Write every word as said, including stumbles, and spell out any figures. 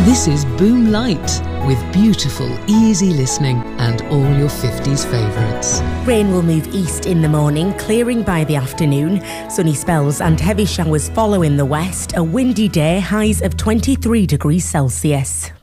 This is Boom Light, with beautiful, easy listening and all your fifties favourites. Rain will move east in the morning, clearing by the afternoon. Sunny spells and heavy showers follow in the west. A windy day, highs of twenty-three degrees Celsius.